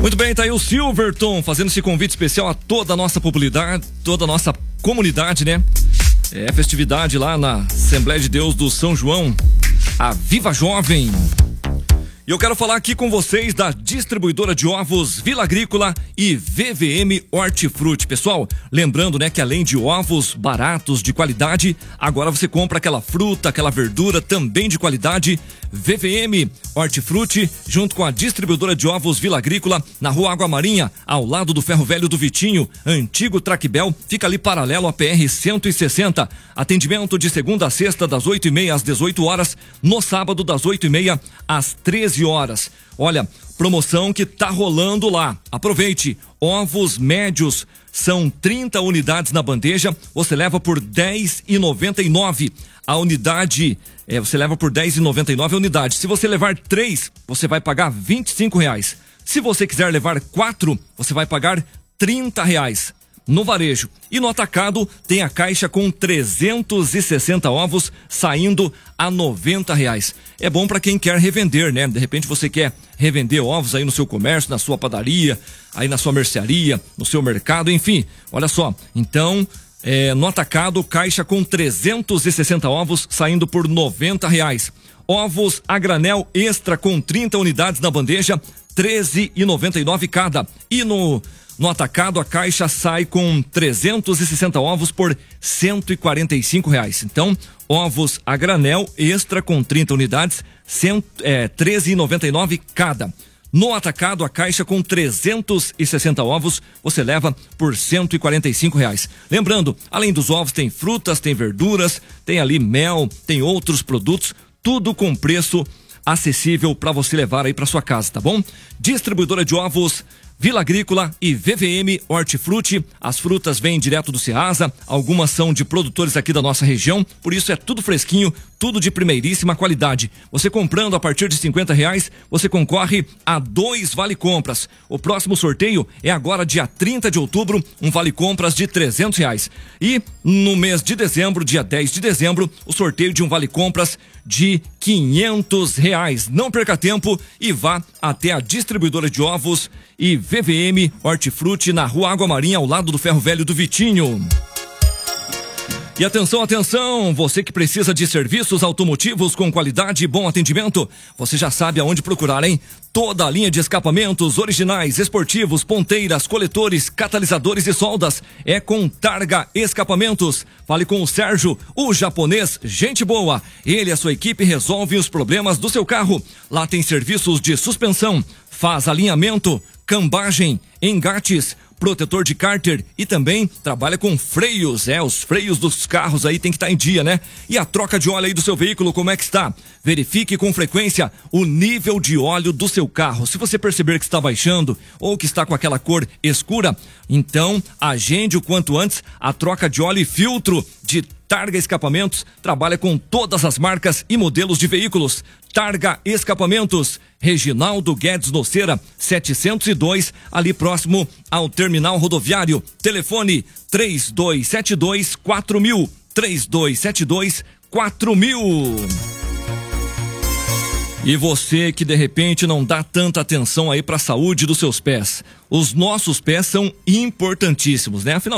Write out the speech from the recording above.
Muito bem, tá aí o Silverton fazendo esse convite especial a toda a nossa popularidade, toda a nossa comunidade, né? É festividade lá na Assembleia de Deus do São João, a Viva Jovem. E eu quero falar aqui com vocês da distribuidora de ovos Vila Agrícola e VVM Hortifruti. Pessoal, lembrando, né, que além de ovos baratos de qualidade, agora você compra aquela fruta, aquela verdura também de qualidade. VVM Hortifruti, junto com a distribuidora de ovos Vila Agrícola, na Rua Água Marinha, ao lado do Ferro Velho do Vitinho, antigo Traquibel, fica ali paralelo à PR 160. Atendimento de segunda a sexta, das 8h30 às 18 horas, no sábado, das 8h30 às 13 horas. Olha, promoção que tá rolando lá. Aproveite. Ovos médios são 30 unidades na bandeja. Você leva por R$10,99 a unidade. Você leva por R$10,99 a unidade. Se você levar 3, você vai pagar R$25. Se você quiser levar 4, você vai pagar R$30. No varejo. E no atacado tem a caixa com 360 ovos saindo a R$90. É bom para quem quer revender, né? De repente você quer revender ovos aí no seu comércio, na sua padaria, aí na sua mercearia, no seu mercado, enfim. Olha só. Então, no atacado, caixa com 360 ovos saindo por R$90. Ovos a granel extra com 30 unidades na bandeja, R$13,99 cada. E no atacado, a caixa sai com 360 ovos por R$145. Então, ovos a granel extra com 30 unidades, R$13,99 cada. No atacado, a caixa com 360 ovos, você leva por R$145. Lembrando, além dos ovos, tem frutas, tem verduras, tem ali mel, tem outros produtos, tudo com preço acessível para você levar aí para sua casa, tá bom? Distribuidora de ovos Vila Agrícola e VVM Hortifruti. As frutas vêm direto do Ceasa, algumas são de produtores aqui da nossa região, por isso é tudo fresquinho, tudo de primeiríssima qualidade. Você comprando a partir de R$50, você concorre a 2 vale-compras. O próximo sorteio é agora dia 30 de outubro, um vale-compras de R$300. E no mês de dezembro, dia 10 de dezembro, o sorteio de um vale-compras de R$500. Não perca tempo e vá até a distribuidora de ovos e VVM Hortifruti na Rua Água Marinha, ao lado do Ferro Velho do Vitinho. E atenção, atenção, você que precisa de serviços automotivos com qualidade e bom atendimento, você já sabe aonde procurar, hein? Toda a linha de escapamentos originais, esportivos, ponteiras, coletores, catalisadores e soldas é com Targa Escapamentos. Fale com o Sérgio, o japonês, gente boa. Ele e a sua equipe resolvem os problemas do seu carro. Lá tem serviços de suspensão, faz alinhamento, cambagem, engates, protetor de cárter e também trabalha com freios. Os freios dos carros aí tem que estar em dia, né? E a troca de óleo aí do seu veículo, como é que está? Verifique com frequência o nível de óleo do seu carro. Se você perceber que está baixando ou que está com aquela cor escura, então agende o quanto antes a troca de óleo e filtro de Targa Escapamentos. Trabalha com todas as marcas e modelos de veículos. Targa Escapamentos, Reginaldo Guedes Noceira, 702, ali próximo ao terminal rodoviário. Telefone 3272-4000, 3272-4000. E você que de repente não dá tanta atenção aí para a saúde dos seus pés. Os nossos pés são importantíssimos, né? Afinal